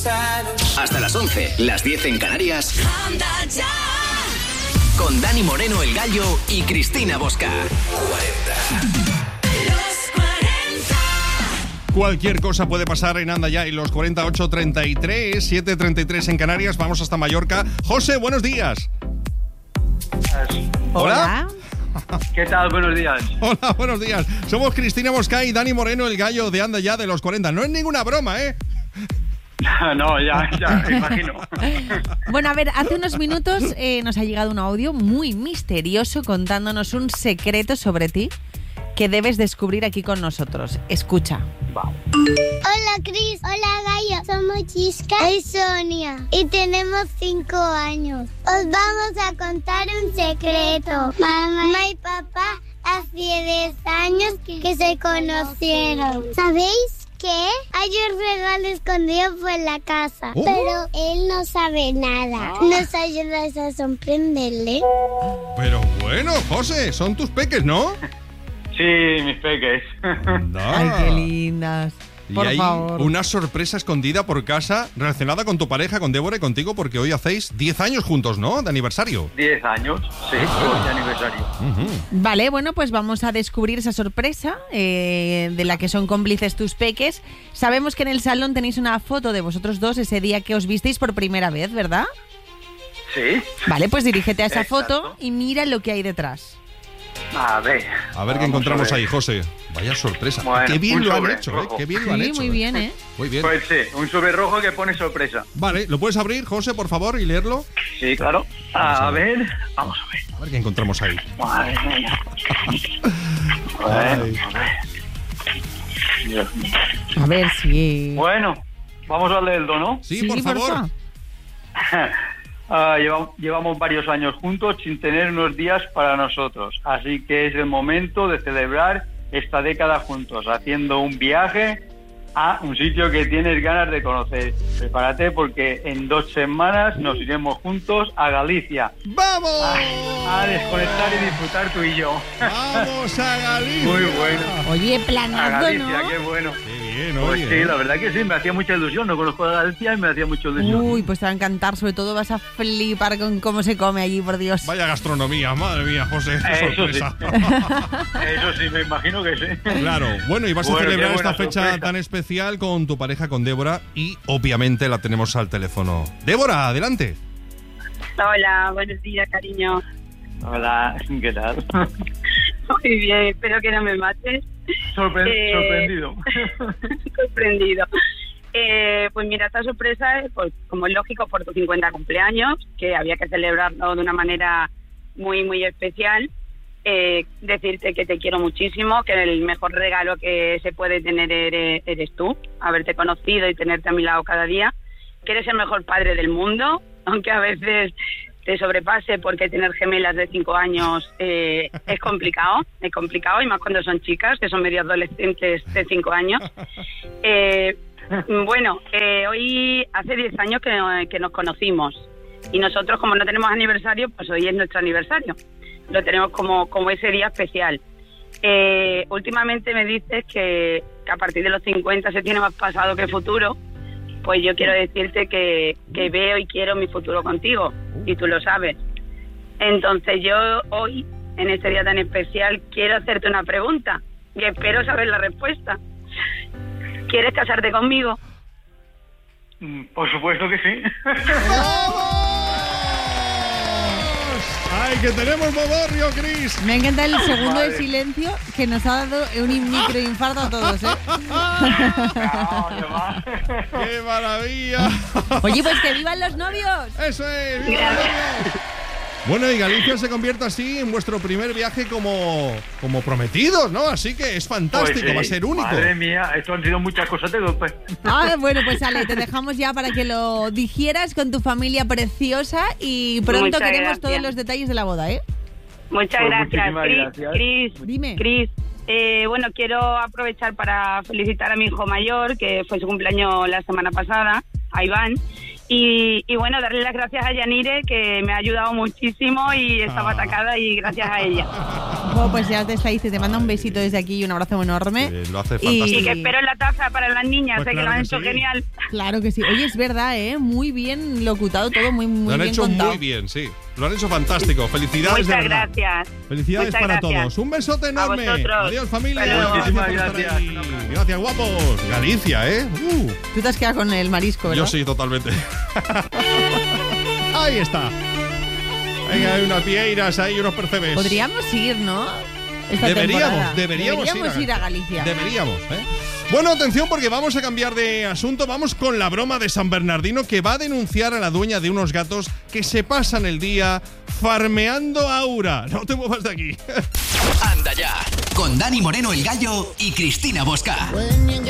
Hasta las 11, las 10 en Canarias. Con Dani Moreno, el Gallo, y Cristina Bosca. 40. Cualquier cosa puede pasar en Anda Ya y los 48-33, 7:33 en Canarias. Vamos hasta Mallorca. José, buenos días. Hola. ¿Qué tal? Buenos días. Hola, buenos días. Somos Cristina Bosca y Dani Moreno, el Gallo de Anda Ya de los 40. No es ninguna broma, ¿eh? No, ya, imagino. Bueno, a ver, hace unos minutos nos ha llegado un audio muy misterioso contándonos un secreto sobre ti que debes descubrir aquí con nosotros. Escucha. Hola, Cris. Hola, Gallo. Somos Chisca y Sonia y tenemos 5 años. Os vamos a contar un secreto. Mamá y papá hace 10 años que se conocieron. ¿Sabéis qué? Hay un regalo escondido por la casa, pero él no sabe nada. ¿Nos ayudas a sorprenderle? Pero bueno, José, son tus peques, ¿no? Sí, mis peques. No. Ay, qué lindas. Por y hay favor. una sorpresa escondida por casa relacionada con tu pareja, con Débora y contigo, porque hoy hacéis 10 años juntos, ¿no? De aniversario. 10 años, sí, de aniversario. Vale, bueno, pues vamos a descubrir esa sorpresa de la que son cómplices tus peques. Sabemos que en el salón tenéis una foto de vosotros dos ese día que os visteis por primera vez, ¿verdad? Sí. Vale, pues dirígete a esa Exacto. foto y mira lo que hay detrás. A ver qué encontramos ahí, José. Vaya sorpresa. Bueno, qué bien lo han sobre hecho, rojo. Qué bien lo han Sí, hecho. muy bien, ¿eh? Muy bien. Pues sí, un sobre rojo que pone sorpresa. Vale, ¿lo puedes abrir, José, por favor, y leerlo? Sí, claro. A ver, vamos a ver. A ver qué encontramos ahí. Madre mía. Ay. Dios mío. A ver si... Bueno, vamos a leerlo, ¿no? Sí, por favor. Llevamos varios años juntos sin tener unos días para nosotros, así que es el momento de celebrar esta década juntos, haciendo un viaje a un sitio que tienes ganas de conocer. Prepárate porque en 2 semanas nos iremos juntos a Galicia. ¡Vamos! A desconectar y disfrutar tú y yo. ¡Vamos a Galicia! Muy bueno. Oye, A planazo, Galicia, ¿no? qué bueno. Qué bien, Pues oye. sí, la verdad que sí, me hacía mucha ilusión. No conozco a Galicia y me hacía mucha ilusión. Uy, pues te va a encantar, sobre todo vas a flipar con cómo se come allí, por Dios. Vaya gastronomía, madre mía, José. Qué Eso sorpresa. Eso sí, me imagino que sí. Claro. Bueno, y vas a Bueno, celebrar qué esta buena fecha sorpresa. tan especial con tu pareja, con Débora, y obviamente la tenemos al teléfono. Débora, adelante. Hola, buenos días, cariño. Hola, ¿qué tal? Muy bien, espero que no me mates. Sorprendido. Sorprendido. Pues mira, esta sorpresa es, pues, como es lógico, por tu 50 cumpleaños, que había que celebrarlo de una manera muy, muy especial. Decirte que te quiero muchísimo, que el mejor regalo que se puede tener eres tú, haberte conocido y tenerte a mi lado cada día, que eres el mejor padre del mundo, aunque a veces te sobrepase porque tener gemelas de 5 años es complicado, y más cuando son chicas, que son medio adolescentes de 5 años. Bueno, hoy hace 10 años que nos conocimos y nosotros, como no tenemos aniversario, pues hoy es nuestro aniversario. Lo tenemos como ese día especial. Últimamente me dices que a partir de los 50 se tiene más pasado que futuro. Pues yo quiero decirte que veo y quiero mi futuro contigo, y tú lo sabes. Entonces yo hoy, en este día tan especial, quiero hacerte una pregunta y espero saber la respuesta. ¿Quieres casarte conmigo? Por supuesto que sí. ¡Ay, que tenemos bodorrio, Cris! Me encanta el segundo de Vale. silencio que nos ha dado un microinfarto a todos, ¿eh? ¡Qué maravilla! Oye, pues que vivan los novios. ¡Eso es! ¡Viva los novios! Bueno, y Galicia se convierte así en vuestro primer viaje como prometidos, ¿no? Así que es fantástico, Pues sí. va a ser único. Madre mía, esto han sido muchas cosas de golpe. Ah, bueno, pues Ale, te dejamos ya para que lo digieras con tu familia preciosa y pronto Muchas queremos gracias. todos los detalles de la boda, ¿eh? Muchas Pues gracias, muchísimas gracias. Cris. Dime. Cris, bueno, quiero aprovechar para felicitar a mi hijo mayor, que fue su cumpleaños la semana pasada, a Iván. Y bueno, darle las gracias a Yanire, que me ha ayudado muchísimo y estaba atacada, y gracias a ella. Bueno, pues ya te está diciendo, te manda un besito desde aquí y un abrazo enorme. Lo hace fantástico. Y que espero la taza para las niñas, Pues que claro lo han que hecho sí. genial. Claro que sí. Oye, es verdad, muy bien locutado todo, muy Lo han bien hecho contado. muy bien, sí. Lo han hecho fantástico. Felicidades Muchas de verdad. gracias. Felicidades Muchas para gracias. todos. Un besote enorme. vosotros. Adiós, familia. Hasta luego. Muchísimas Gracias. Gracias, guapos. Galicia, ¿eh? Tú te has quedado con el marisco, ¿verdad? Yo sí, totalmente. Ahí está. Hay unas vieiras, hay unos percebes. Podríamos ir, ¿no? Esta temporada. Deberíamos ir a Galicia. Deberíamos, ¿eh? Bueno, atención porque vamos a cambiar de asunto. Vamos con la broma de San Bernardino, que va a denunciar a la dueña de unos gatos que se pasan el día farmeando a Aura. No te muevas de aquí. Anda ya, con Dani Moreno el Gallo y Cristina Bosca.